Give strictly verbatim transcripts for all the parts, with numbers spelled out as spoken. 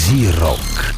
Зирок.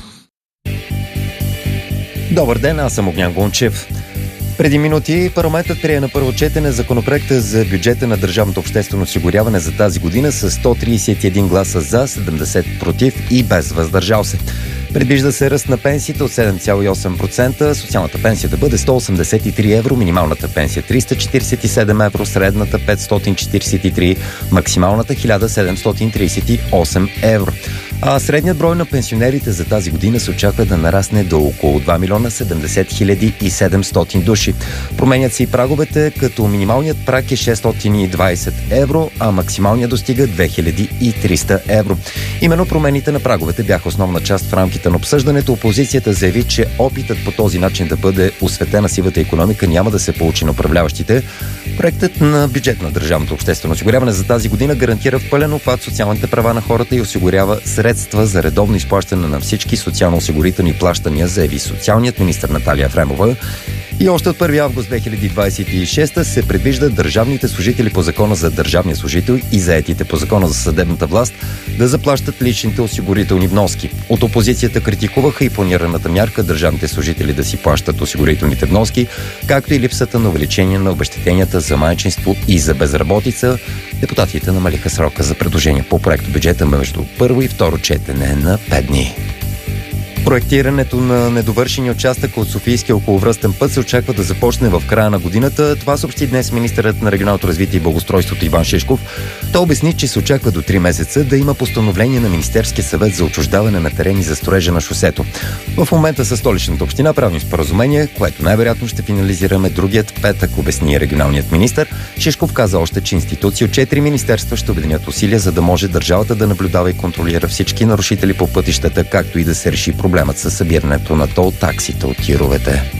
Добър ден, аз съм Огнян Гунчев. Преди минути парламентът прие на първо четене законопроекта за бюджета на държавното обществено осигуряване за тази година с сто тридесет и един гласа за, седемдесет против и без въздържал се. Предвижда се ръст на пенсиите от седем цяло и осем процента, социалната пенсия да бъде сто осемдесет и три евро, минималната пенсия триста четиридесет и седем евро, средната петстотин четиридесет и три, максималната хиляда седемстотин тридесет и осем евро. А средният брой на пенсионерите за тази година се очаква да нарасне до около два милиона седемдесет хиляди и седемстотин души. Променят се и праговете, като минималният праг е шестстотин и двадесет евро, а максималният достига две хиляди и триста евро. Именно промените на праговете бяха основна част в рамките на обсъждането. Опозицията заяви, че опитът по този начин да бъде осветена сивата икономика няма да се получи на управляващите. Проектът на бюджет на държавното обществено осигуряване за тази година гарантира в пълен обхват социалните права на хората и осигурява средства за редовно изплащане на всички социално-осигурителни плащания, заяви социалният министър Наталия Ефремова. И още от първи август две хиляди двадесет и шеста се предвижда държавните служители по закона за държавния служител и заетите по закона за съдебната власт да заплащат личните осигурителни вноски. От опозицията критикуваха и планираната мярка държавните служители да си плащат осигурителните вноски, както и липсата на увеличение на обезщетенията за майчинство и за безработица. Депутатите намалиха срока за предложение по проекто бюджета между първо и второ четене на пет дни. Проектирането на недовършения участък от Софийския околовръстен път се очаква да започне в края на годината. Това съобщи днес министърът на регионалното развитие и благоустройството Иван Шишков. Той обясни, че се очаква до три месеца да има постановление на Министерския съвет за отчуждаване на терени за строежа на шосето. В момента със Столичната община правим споразумение, което най-вероятно ще финализираме другият петък, обясни регионалният министър. Шишков каза още, че институции от четири министерства ще обединят усилия, за да може държавата да наблюдава и контролира всички нарушители по пътищата, както и да се реши проблемът със събирането на тол таксите от тировете.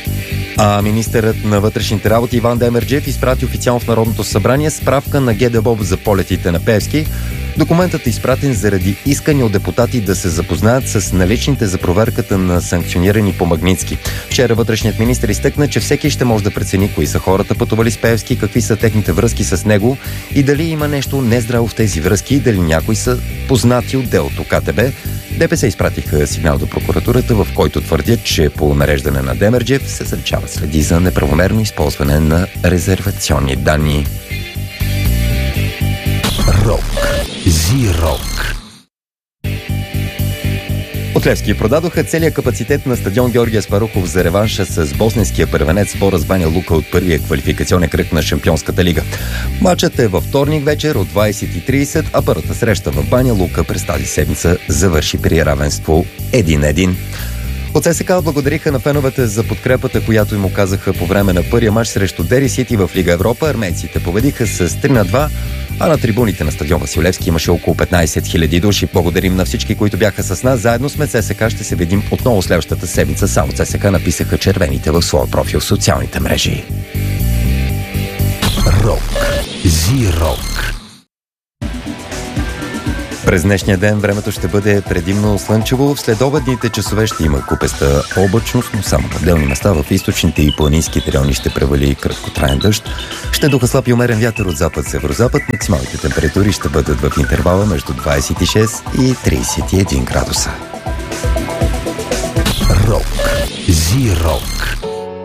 А министърът на вътрешните работи Иван Демерджиев изпрати официално в Народното събрание справка на ГДБОП за полетите на Пеевски. Документът е изпратен заради искане от депутати да се запознаят с наличните за проверката на санкционирани по Магнитски. Вчера вътрешният министър изтъкна, че всеки ще може да прецени кои са хората пътували с Пеевски, какви са техните връзки с него и дали има нещо нездраво в тези връзки и дали някои са познати от делото КТБ. ДПС изпратиха сигнал до прокуратурата, в който твърдят, че по нареждане на Демерджиев се заличават следи за неправомерно използване на резервационни данни. Рок. Зирок. От Левски продадоха целият капацитет на стадион Георги Аспарухов за реванша с босненския първенец Спораз Баня Лука от първия квалификационен кръг на Шампионската лига. Матчът е във вторник вечер от двадесет и тридесет, а първата среща в Баня Лука през тази седмица завърши при равенство един един. От ССК благодариха на феновете за подкрепата, която им оказаха по време на първия мач срещу Дери Сити в Лига Европа. Арменците победиха с три на два, а на трибуните на стадион Васил Левски имаше около петнадесет хиляди души. Благодарим на всички, които бяха с нас. Заедно сме ССК, ще се видим отново следващата седмица. Само ССК написаха червените в своя профил в социалните мрежи. Рок. Зирок. През днешния ден времето ще бъде предимно слънчево. В следобедните часове ще има купеста облачност, но само на отделни места в източните и планинските райони ще превали краткотраен дъжд. Ще духа слаб и умерен вятър от запад-северозапад. Максималните температури ще бъдат в интервала между двадесет и шест и тридесет и един градуса. Рок. Зирок.